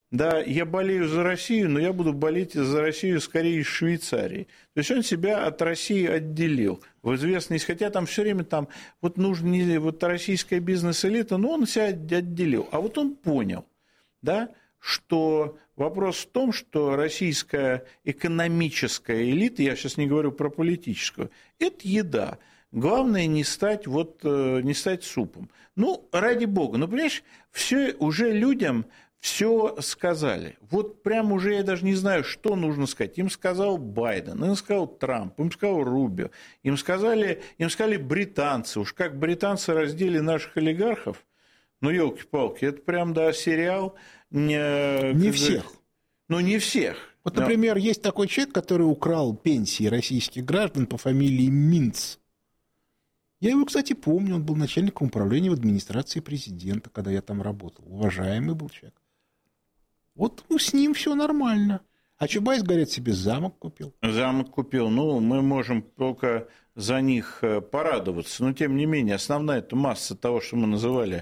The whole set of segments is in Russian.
да, я болею за Россию, но я буду болеть за Россию скорее из Швейцарии. То есть он себя от России отделил в известность, хотя там все время там вот нужно вот российская бизнес-элита, но он себя отделил. А вот он понял, да, что вопрос в том, что российская экономическая элита, я сейчас не говорю про политическую, это еда. Главное не стать супом. Ну, ради бога, ну, понимаешь, все уже людям все сказали. Вот прям уже я даже не знаю, что нужно сказать. Им сказал Байден, им сказал Трамп, им сказал Рубио, им сказали британцы. Уж как британцы раздели наших олигархов, ну, елки-палки, это прям, да, сериал. Не всех. Ну, не всех. Вот, например, есть такой человек, который украл пенсии российских граждан по фамилии Минц. Я его, кстати, помню, он был начальником управления в администрации президента, когда я там работал. Уважаемый был человек. Вот с ним все нормально. А Чубайс, говорят, себе замок купил. Замок купил. Ну, мы можем только за них порадоваться. Но, тем не менее, основная эта масса того, что мы называли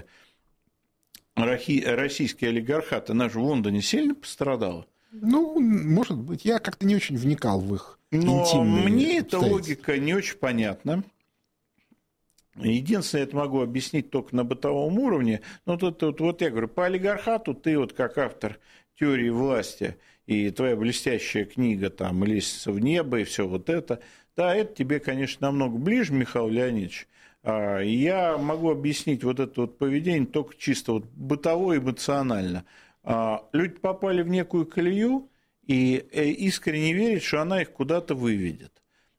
российский олигархат, она же в Лондоне сильно пострадала. Ну, может быть. Я как-то не очень вникал в их интимные Но мне эта обстоятельства. логика не очень понятна. Единственное, я это могу объяснить только на бытовом уровне. Но тут вот я говорю, по олигархату ты вот как автор теории власти и твоя блестящая книга там «Лестница в небо» и все вот это, да, это тебе, конечно, намного ближе, Михаил Леонидович. Я могу объяснить вот это вот поведение только чисто вот бытово, эмоционально. Люди попали в некую колею и искренне верят, что она их куда-то выведет.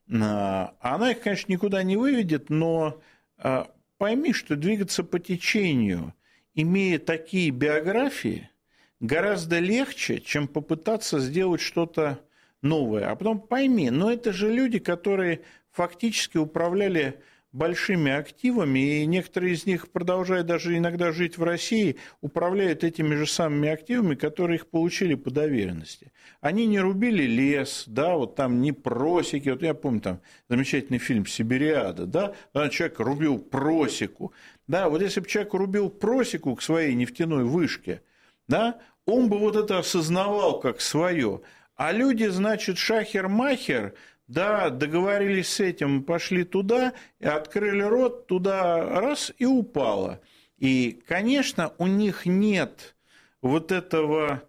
Она их, конечно, никуда не выведет, но пойми, что двигаться по течению, имея такие биографии, гораздо легче, чем попытаться сделать что-то новое. А потом пойми, но это же люди, которые фактически управляли большими активами, и некоторые из них, продолжая даже иногда жить в России, управляют этими же самыми активами, которые их получили по доверенности. Они не рубили лес, да, вот там не просеки, вот я помню там замечательный фильм «Сибириада», да, там человек рубил просеку, да, вот если бы человек рубил просеку к своей нефтяной вышке, да, он бы вот это осознавал как свое, а люди, значит, шахер-махер, да, договорились с этим, пошли туда, открыли рот, туда раз и упало. И, конечно, у них нет вот этого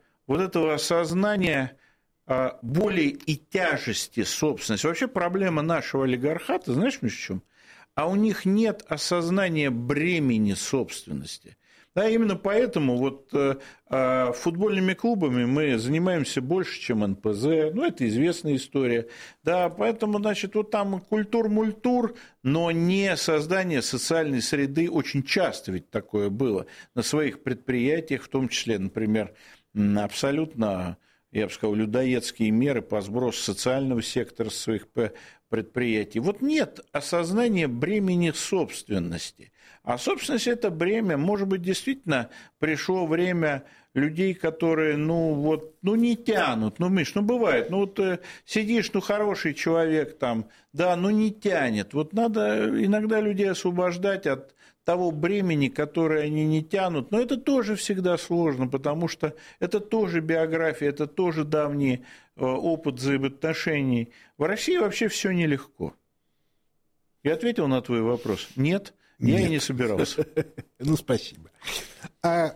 осознания боли и тяжести собственности. Вообще проблема нашего олигархата, знаешь, в чем? А у них нет осознания бремени собственности. Да, именно поэтому вот футбольными клубами мы занимаемся больше, чем НПЗ, ну, это известная история, да, поэтому, значит, вот там культур-мультур, но не создание социальной среды, очень часто ведь такое было на своих предприятиях, в том числе, например, абсолютно, я бы сказал, людоедские меры по сбросу социального сектора своих предприятий. Вот нет осознания бремени собственности. А собственность – это бремя. Может быть, действительно пришло время людей, которые, не тянут. Ну, Миш, бывает. Сидишь, хороший человек там, да, не тянет. Вот надо иногда людей освобождать от того бремени, которое они не тянут. Но это тоже всегда сложно, потому что это тоже биография, это тоже давний опыт взаимоотношений. В России вообще все нелегко. Я ответил на твой вопрос? Нет. Я и не собирался. Спасибо. Так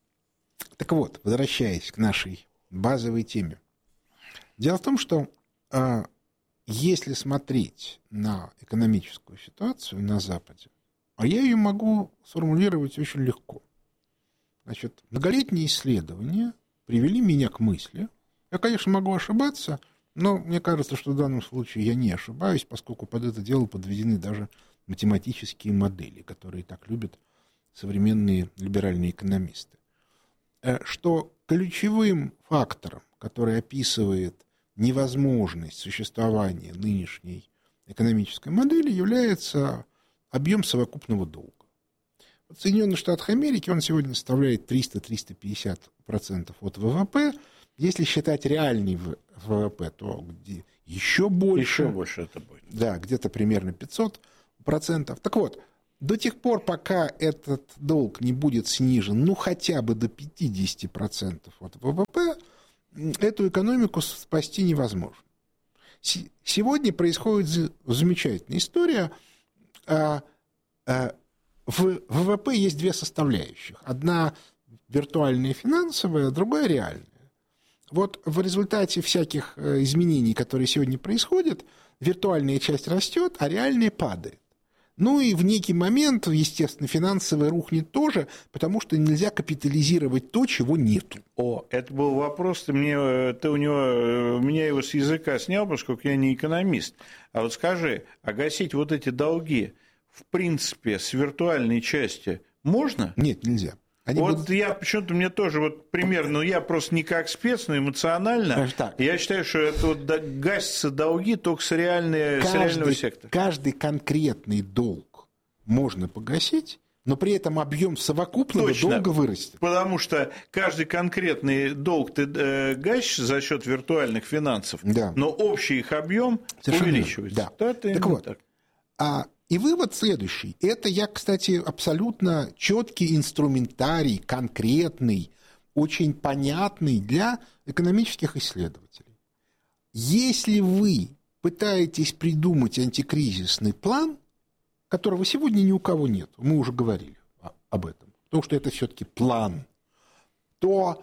вот, возвращаясь к нашей базовой теме. Дело в том, что если смотреть на экономическую ситуацию на Западе, я ее могу сформулировать очень легко. Значит, многолетние исследования привели меня к мысли. Я, конечно, могу ошибаться, но мне кажется, что в данном случае я не ошибаюсь, поскольку под это дело подведены даже математические модели, которые так любят современные либеральные экономисты. Что ключевым фактором, который описывает невозможность существования нынешней экономической модели, является объем совокупного долга. В Соединенных Штатах Америки он сегодня составляет 300-350% от ВВП. Если считать реальный ВВП, то где еще больше. Еще больше это будет. Да, где-то примерно 500%. Так вот, до тех пор, пока этот долг не будет снижен, ну, хотя бы до 50% от ВВП, эту экономику спасти невозможно. Сегодня происходит замечательная история. В ВВП есть две составляющих. Одна виртуальная финансовая, другая реальная. Вот в результате всяких изменений, которые сегодня происходят, виртуальная часть растет, а реальная падает. Ну и в некий момент, естественно, финансовая рухнет тоже, потому что нельзя капитализировать то, чего нету. Это был вопрос, ты у меня его с языка снял, поскольку я не экономист. А вот скажи, а гасить вот эти долги, в принципе, с виртуальной части можно? Нет, нельзя. Я почему-то мне тоже вот примерно, я просто не как спец, но эмоционально. Я считаю, что это вот гасятся долги только с реального сектора. Каждый конкретный долг можно погасить, но при этом объем совокупного долга вырастет. Потому что каждый конкретный долг ты гасишь за счет виртуальных финансов, да, но общий их объем увеличивается. Да. Так вот. И вывод следующий. Это кстати, абсолютно четкий инструментарий, конкретный, очень понятный для экономических исследователей. Если вы пытаетесь придумать антикризисный план, которого сегодня ни у кого нет, мы уже говорили об этом, потому что это все-таки план, то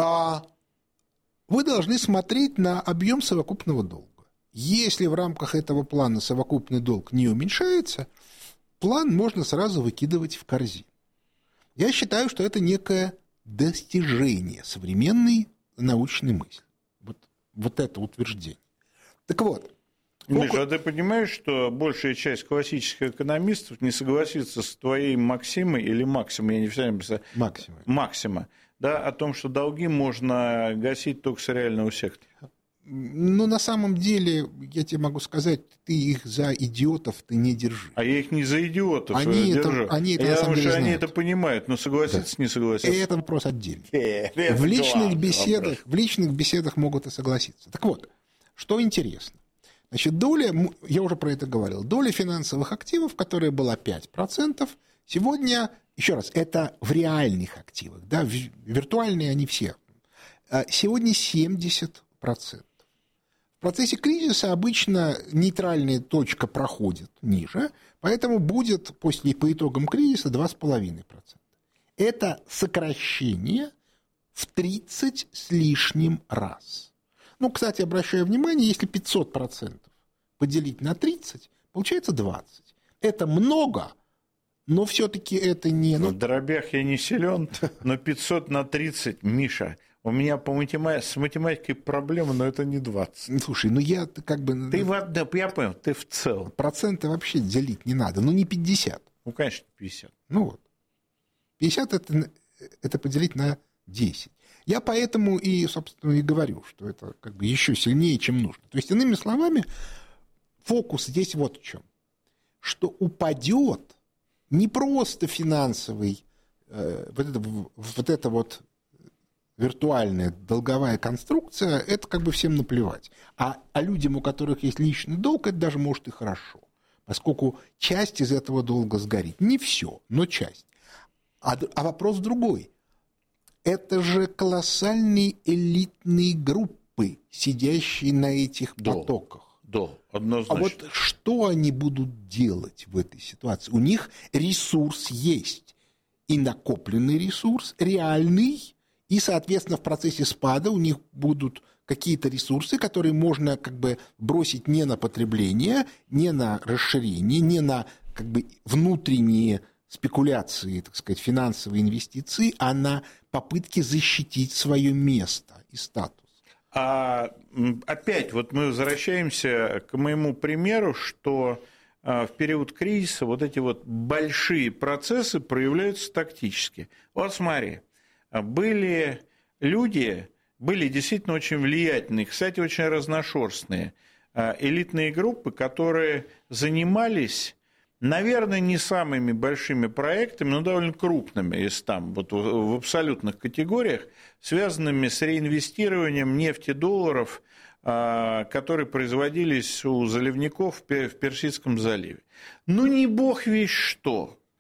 вы должны смотреть на объем совокупного долга. Если в рамках этого плана совокупный долг не уменьшается, план можно сразу выкидывать в корзину. Я считаю, что это некое достижение современной научной мысли. Вот это утверждение. Так вот. Миша, а ты понимаешь, что большая часть классических экономистов не согласится с твоей максимой или максимой, я не всегда представляю. Максима, да, о том, что долги можно гасить только с реального сектора. Ну, на самом деле, я тебе могу сказать, ты их за идиотов ты не держи. А я их не за идиотов держу. Я думаю, что они это понимают, но согласиться, не согласиться. Это вопрос отдельный. В личных беседах могут и согласиться. Так вот, что интересно. Значит, доля, я уже про это говорил, доля финансовых активов, которая была 5%, сегодня, еще раз, это в реальных активах, да, виртуальные они все, сегодня 70%. В процессе кризиса обычно нейтральная точка проходит ниже, поэтому будет по итогам кризиса 2,5%. Это сокращение в 30 с лишним раз. Ну, кстати, обращаю внимание, если 500% поделить на 30, получается 20. Это много, но все-таки это не... В дробях я не силен, но 500 на 30, Миша... У меня с математикой проблема, но это не 20. Слушай, я как бы... Я понял, ты в целом. Проценты вообще делить не надо, не 50. Ну, конечно, 50. 50 это поделить на 10. Я поэтому собственно, и говорю, что это как бы еще сильнее, чем нужно. То есть, иными словами, фокус здесь вот в чем. Что упадет не просто финансовый, вот это виртуальная долговая конструкция, это как бы всем наплевать. А людям, у которых есть личный долг, это даже может и хорошо, поскольку часть из этого долга сгорит. Не все, но часть. А вопрос другой. Это же колоссальные элитные группы, сидящие на этих потоках. Да, однозначно. А вот что они будут делать в этой ситуации? У них ресурс есть. И накопленный ресурс, реальный, и, соответственно, в процессе спада у них будут какие-то ресурсы, которые можно как бы бросить не на потребление, не на расширение, не на как бы внутренние спекуляции, так сказать, финансовые инвестиции, а на попытки защитить свое место и статус. Опять мы возвращаемся к моему примеру, что в период кризиса вот эти большие процессы проявляются тактически. Вот смотри. Были люди, действительно очень влиятельные, кстати, очень разношерстные элитные группы, которые занимались, наверное, не самыми большими проектами, но довольно крупными, если там в абсолютных категориях, связанными с реинвестированием нефти, долларов, которые производились у заливников в Персидском заливе. Ну, не бог весть что.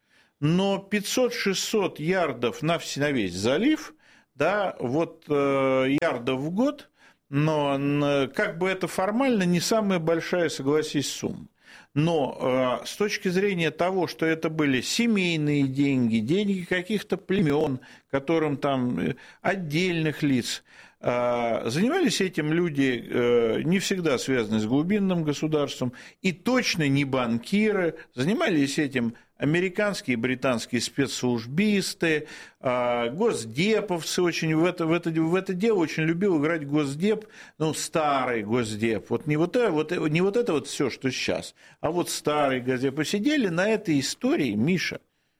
но 500-600 ярдов на весь залив, да, вот ярдов в год, но как бы это формально не самая большая, согласись, сумма. Но с точки зрения того, что это были семейные деньги, деньги каких-то племен, которым там отдельных лиц, занимались этим люди, не всегда связанные с глубинным государством, и точно не банкиры, занимались этим американские и британские спецслужбисты, госдеповцы очень в это дело очень любил играть госдеп, ну, старый госдеп, вот не вот это вот все, что сейчас, а вот старый госдеп. Посидели на этой истории, Миша,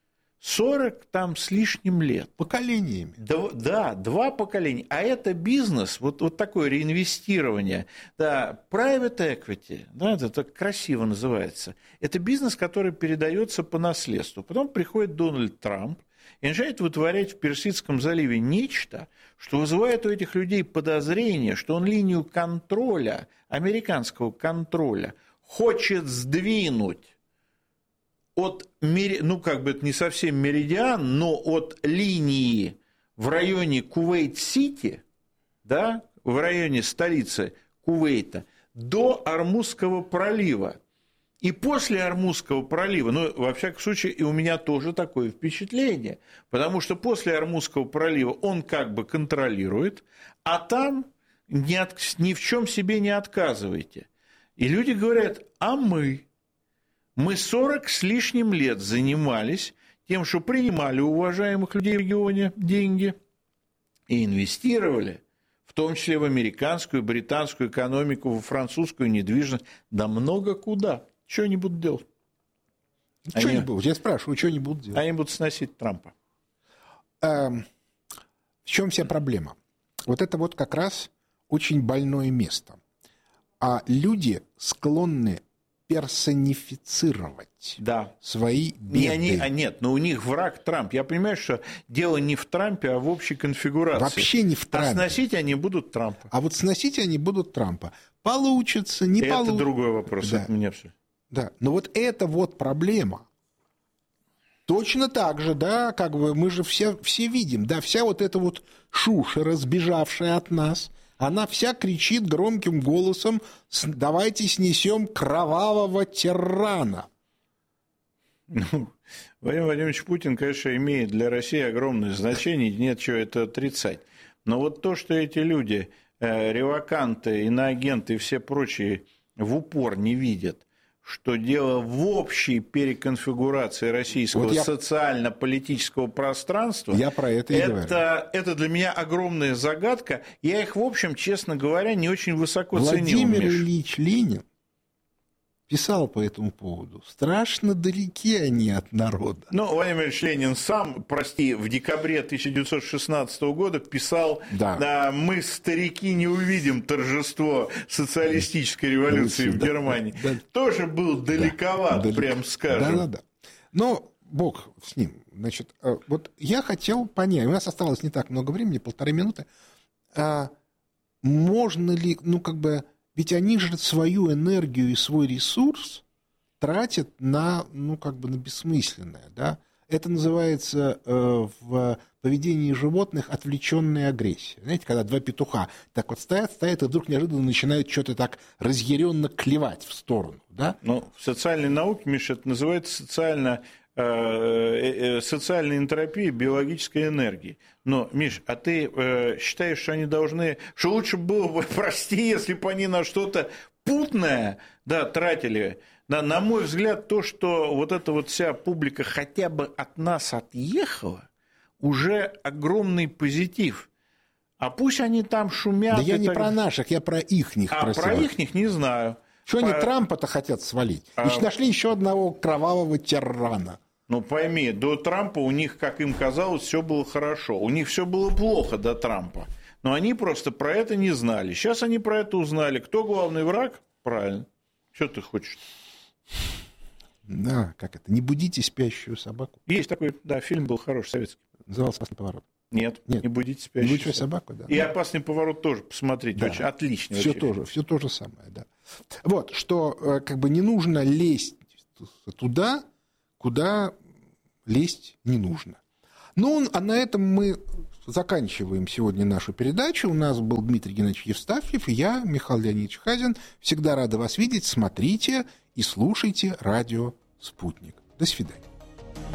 40 там с лишним лет. Поколениями. Да, 2 поколения. А это бизнес, вот такое реинвестирование, да, private equity, да, это так красиво называется. Это бизнес, который передается по наследству. Потом приходит Дональд Трамп и начинает вытворять в Персидском заливе нечто, что вызывает у этих людей подозрение, что он линию контроля, американского контроля, хочет сдвинуть от, ну, как бы это не совсем меридиан, но от линии в районе Кувейт-Сити, да, в районе столицы Кувейта, до Ормузского пролива. И после Ормузского пролива, ну, во всяком случае, и у меня тоже такое впечатление, потому что после Ормузского пролива он как бы контролирует, а там ни в чем себе не отказывайте. И люди говорят, а мы 40 с лишним лет занимались тем, что принимали у уважаемых людей в регионе деньги и инвестировали, в том числе в американскую, британскую экономику, во французскую недвижимость, да много куда. Что они будут делать? Что они будут? Я спрашиваю, что они будут делать? Они будут сносить Трампа. В чем вся проблема? Вот это вот как раз очень больное место. А люди склонны персонифицировать свои беды. Нет, но у них враг Трамп. Я понимаю, что дело не в Трампе, а в общей конфигурации. Вообще не в Трампе. А сносить они будут Трампа. А вот сносить они будут Трампа. Получится, не получится. Это другой вопрос. Да. Это мне все. Да, но вот это вот проблема. Точно так же, да, как бы мы же все видим, да, вся вот эта вот шушера, сбежавшая от нас, она вся кричит громким голосом: давайте снесем кровавого тирана. Ну, Владимир Владимирович Путин, конечно, имеет для России огромное значение, нет чего это отрицать. Но вот то, что эти люди, реваканты, иноагенты и все прочие в упор не видят, что дело в общей переконфигурации российского вот социально-политического пространства, я про это и говорю. Это для меня огромная загадка. Я их, в общем, честно говоря, не очень высоко ценил. Владимир Ильич Ленин писал по этому поводу: страшно далеки они от народа. Ну, Владимир Ильич Ленин сам, в декабре 1916 года писал: да, мы, старики, не увидим торжество социалистической революции в Германии. Да. Тоже был далековат, прям скажем. Да. Но бог с ним. Значит, вот я хотел понять, у нас осталось не так много времени, 1,5 минуты. Можно ли, ведь они же свою энергию и свой ресурс тратят на бессмысленное, да? Это называется в поведении животных отвлеченная агрессия. Знаете, когда 2 петуха так вот стоят, и вдруг неожиданно начинают что-то так разъяренно клевать в сторону, да? Ну, в социальной науке, Миша, это называется социальная энтропия биологической энергии. Но, Миш, а ты считаешь, что они должны... Что лучше было бы, прости, если бы они на что-то путное, да, тратили. Да, на мой взгляд, то, что вот эта вот вся публика хотя бы от нас отъехала, уже огромный позитив. А пусть они там шумят... Да я не про наших, я про ихних. Про ихних не знаю. Что они Трампа-то хотят свалить? Ведь нашли еще одного кровавого тирана. Ну, пойми, до Трампа у них, как им казалось, все было хорошо. У них все было плохо до Трампа. Но они просто про это не знали. Сейчас они про это узнали. Кто главный враг? Правильно. Что ты хочешь? Да, как это? Не будите спящую собаку. Есть такой, да, фильм был хороший, советский. Назывался «Опасный поворот». Нет, не будите спящую собаку, да. И «Опасный поворот» тоже посмотрите. Да. Очень отлично. Все то же самое, да. Вот, что не нужно лезть туда, куда лезть не нужно. Ну, а на этом мы заканчиваем сегодня нашу передачу. У нас был Дмитрий Геннадьевич Евстафьев и я, Михаил Леонидович Хазин. Всегда рады вас видеть. Смотрите и слушайте радио «Спутник». До свидания.